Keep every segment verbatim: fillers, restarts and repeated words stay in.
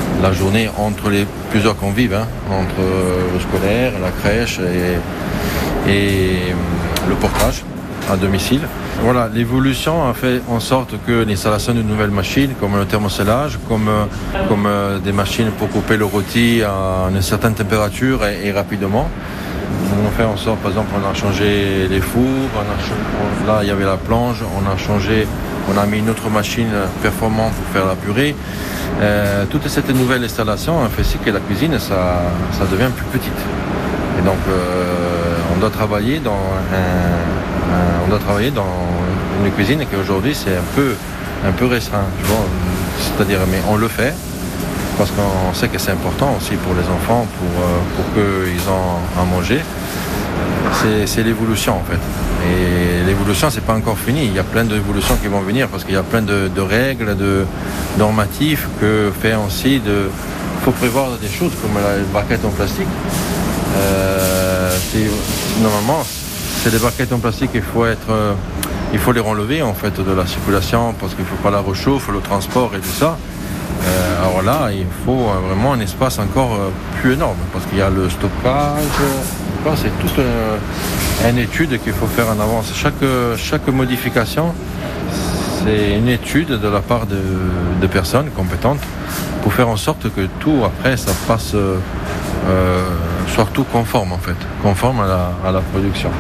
la journée entre les plusieurs convives, hein, entre le scolaire, la crèche et, et le portage à domicile. Voilà, l'évolution a fait en sorte que l'installation de nouvelles machines, comme le thermocellage, comme, comme des machines pour couper le rôti à une certaine température et, et rapidement. On a fait en sorte, par exemple, on a changé les fours, on a, là il y avait la plonge, on a changé, on a mis une autre machine performante pour faire la purée. Euh, toute cette nouvelle installation a fait aussi que la cuisine, ça, ça devient plus petite. Et donc, euh, on doit travailler dans un, un, on doit travailler dans une cuisine qui aujourd'hui c'est un peu, un peu restreint. Tu vois, c'est-à-dire, mais on le fait parce qu'on sait que c'est important aussi pour les enfants, pour, pour qu'ils aient à manger. C'est, c'est l'évolution en fait. Et l'évolution, c'est pas encore fini. Il y a plein d'évolutions qui vont venir parce qu'il y a plein de, de règles, de normatifs que fait aussi de. Il faut prévoir des choses comme la barquette en plastique. Euh, c'est, normalement, c'est des barquettes en plastique. Il faut être, euh, il faut les relever en fait de la circulation parce qu'il faut pas la réchauffer, le transport et tout ça. Euh, alors là, il faut vraiment un espace encore euh, plus énorme parce qu'il y a le stockage. Euh, c'est toute euh, une étude qu'il faut faire en avance. Chaque, chaque modification, c'est une étude de la part de, de personnes compétentes pour faire en sorte que tout après ça passe, euh, soit tout conforme en fait, conforme à la, à la production.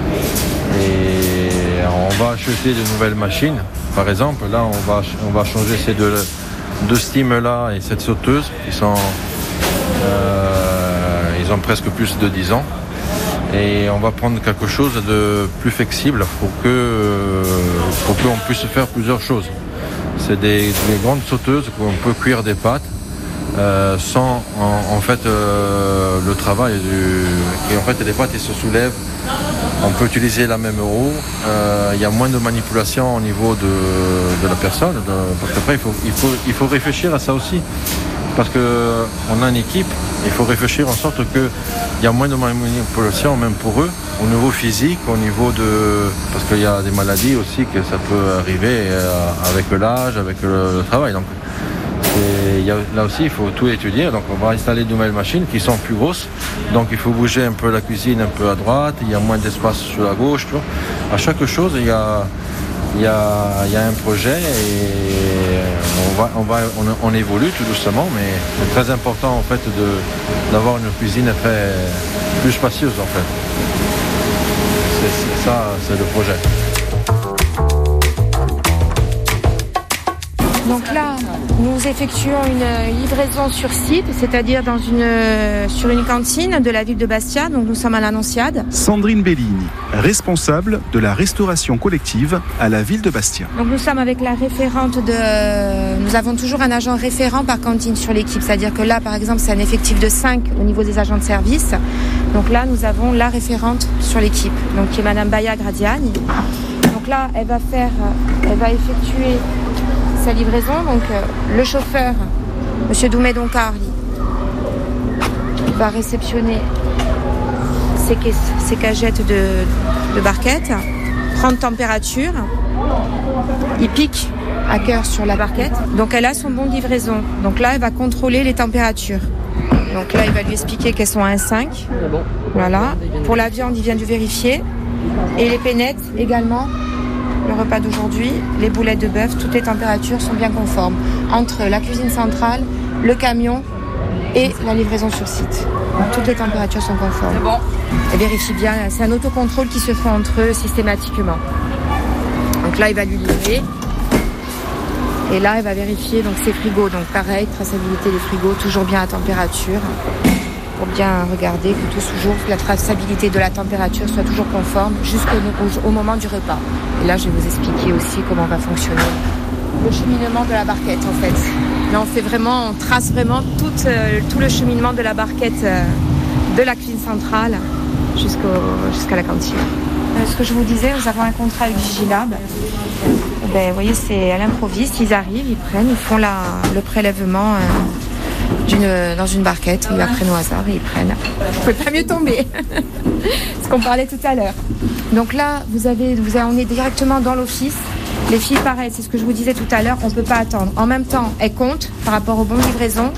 Et on va acheter de nouvelles machines. Par exemple, là, on va, on va changer ces deux. Deux steam là et cette sauteuse qui sont euh, ils ont presque plus de dix ans et on va prendre quelque chose de plus flexible pour que pour qu'on puisse faire plusieurs choses. C'est des, des grandes sauteuses qu'on peut cuire des pâtes euh, sans en, en fait euh, le travail du et en fait les pâtes elles se soulèvent. On peut utiliser la même roue, euh, il y a moins de manipulation au niveau de, de la personne, de, parce qu'après il faut, il, faut, il faut réfléchir à ça aussi. Parce qu'on a une équipe, il faut réfléchir en sorte qu'il y a moins de manipulation même pour eux, au niveau physique, au niveau de... Parce qu'il y a des maladies aussi que ça peut arriver euh, avec l'âge, avec le, le travail. Donc, et y a, là aussi, il faut tout étudier. Donc, on va installer de nouvelles machines qui sont plus grosses. Donc, il faut bouger un peu la cuisine un peu à droite. Il y a moins d'espace sur la gauche. Tu vois. À chaque chose, il y a, il y a, il y a un projet et on va, on va, on, on évolue tout doucement. Mais c'est très important en fait de d'avoir une cuisine très plus spacieuse en fait. C'est, c'est ça, c'est le projet. Donc là, nous effectuons une livraison sur site, c'est-à-dire dans une, sur une cantine de la ville de Bastia. Donc nous sommes à l'Annonciade. Sandrine Bellini, responsable de la restauration collective à la ville de Bastia. Donc nous sommes avec la référente de... Nous avons toujours un agent référent par cantine sur l'équipe. C'est-à-dire que là, par exemple, c'est un effectif de cinq au niveau des agents de service. Donc là, nous avons la référente sur l'équipe, donc qui est Madame Baya Gradiani. Donc là, elle va faire, elle va effectuer sa livraison. Donc euh, le chauffeur, Monsieur Doumé Doncarli, va réceptionner ses, caisses, ses cagettes de, de barquettes, prendre température, il pique à cœur sur la barquette. Donc elle a son bon de livraison. Donc là, elle va contrôler les températures. Donc là, il va lui expliquer qu'elles sont à un virgule cinq. Voilà. Pour la viande, il vient de vérifier. Et les pénettes également. Le repas d'aujourd'hui, les boulettes de bœuf, toutes les températures sont bien conformes entre la cuisine centrale, le camion et la livraison sur site. Donc, toutes les températures sont conformes. C'est bon. Et vérifie bien, c'est un autocontrôle qui se fait entre eux systématiquement. Donc là, il va lui livrer. Et là, il va vérifier donc ses frigos. Donc pareil, traçabilité des frigos, toujours bien à température. Pour bien regarder que tout toujours, que la traçabilité de la température soit toujours conforme jusqu'au au, au moment du repas. Et là, je vais vous expliquer aussi comment va fonctionner le cheminement de la barquette, en fait. Là, on fait vraiment, on trace vraiment tout, euh, tout le cheminement de la barquette euh, de la cuisine centrale jusqu'au, jusqu'à la cantine. Euh, ce que je vous disais, nous avons un contrat avec Vigilab. Ben, vous voyez, c'est à l'improviste. Ils arrivent, ils prennent, ils font la, le prélèvement euh, D'une, dans une barquette, ils apprennent au hasard et ils prennent. Vous ne pouvez pas mieux tomber. Ce qu'on parlait tout à l'heure. Donc là, vous avez, vous avez, on est directement dans l'office. Les filles, pareil, c'est ce que je vous disais tout à l'heure, on ne peut pas attendre. En même temps, elles comptent par rapport aux bonnes livraisons.